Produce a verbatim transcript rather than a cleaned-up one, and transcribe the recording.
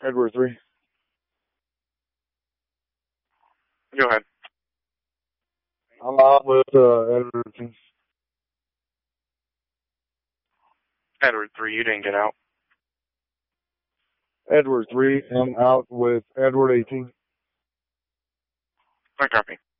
Edward three. Go ahead. I'm out with uh, Edward two. Edward three, you didn't get out. Edward three, I'm out with Edward eighteen. I copy.